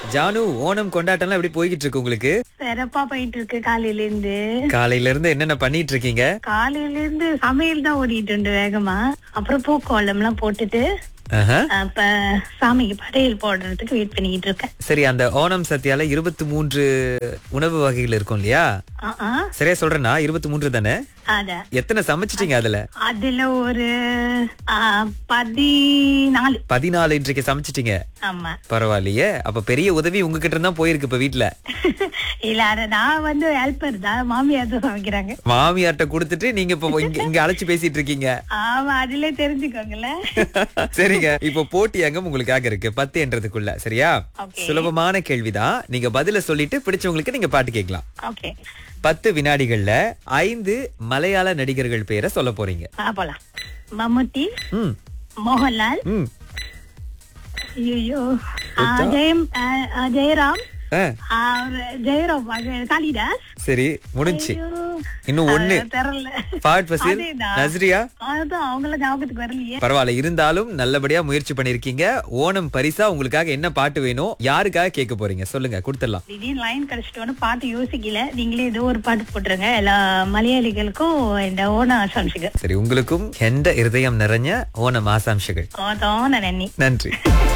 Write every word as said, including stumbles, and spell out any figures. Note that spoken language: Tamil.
ஜானு, ஓணம் கொண்டாட்டம்லாம் எப்படி போய்கிட்டு இருக்கு உங்களுக்கு? சிறப்பா போயிட்டு இருக்கு. காலையில இருந்து காலையில இருந்து என்னென்ன பண்ணிட்டு இருக்கீங்க? காலையில இருந்து சமையல் தான் ஓடிட்டு உண்டு வேகமா. அப்புறம் பூக்கோளம் எல்லாம் போட்டுட்டு ஆஹா. அப்ப சாமிக்கு படையல் போடுறதுக்கு வெயிட் பண்ணிக்கிட்டு இருக்கேன். சரி, அந்த ஓணம் சத்யால இருபத்தி மூன்று உணவு வகைகள் இருக்கும் இல்லையா? ஆ, ஆ. சரியா சொல்றேன்னா இருபத்தி மூன்று தானே? அத எத்தனை சமைச்சிட்டீங்க அதுல? அதுல ஒரு ஆ, பதினாலு. பதினாலு இன்றைக்கு சமைச்சிட்டீங்க. ஆமா. பரவாயில்லையே. அப்ப பெரிய உதவி உங்ககிட்ட இருந்தா போயிருக்கு இப்ப வீட்டுல. இல்ல, அத நான் வந்து ஹெல்ப்பர் தான். மாமியார் தான் சமைக்கிறாங்க. மாமியார்ட்ட கொடுத்துட்டு நீங்க இப்ப இங்க இங்க அழைச்சு பேசிட்டு இருக்கீங்க. ஆமா, அதுல தெரிஞ்சுக்கோங்களேன். சரிங்க, இப்ப போட்டி அங்கம் உங்களுக்காக இருக்கு பத்து என்றதுக்குள்ள. சரியா? Okay. சுலபமான கேள்விதான். நீங்க பதில சொல்லிட்டு பிடிச்சவங்களுக்கு நீங்க பாட்டு கேட்கலாம். ஓகே, பத்து வினாடிகள்ல ஐந்து மலையாள நடிகர்கள் பேரை சொல்ல போறீங்க. போலாம். மம்முட்டி, ம் மோகன்லால், ம் ஐயோ உத்தா. ஜெயம் ஆ, ஜெயராம், ஆ, ஆ, ஜெயராம் அது காளிதாஸ். சரி, முடிஞ்சு. ஐயோ, இன்னும் ஒண்ணு. அது தெரியல. ஃபாட் ஃபசில், அதேதான். நஸ்ரியா. அதுதான் அவங்கள ஞாபகத்துக்கு வரலையே. பரவாயில்ல, இருந்தாலும் நல்லபடியா முயற்சி பண்ணிருக்கீங்க. ஓணம் பரிசா உங்களுக்காக என்ன பாட்டு வேணும், யாருக்காக கேட்க போறீங்க சொல்லுங்க, கொடுத்துடலாம். திடீர்னு லைன் கிடைச்சிட்டோன்னு பாட்டு யோசிக்கல. நீங்களே ஏதோ ஒரு பாட்டு போட்டுருங்க. எல்லா மலையாளிகளுக்கும் இந்த ஓண ஆசாம்சிகள். சரி, உங்களுக்கும் எந்த இருதயம் நிறைஞ்ச ஓணம் ஆசாம்சங்கள். அதான் நன்னி. நன்றி.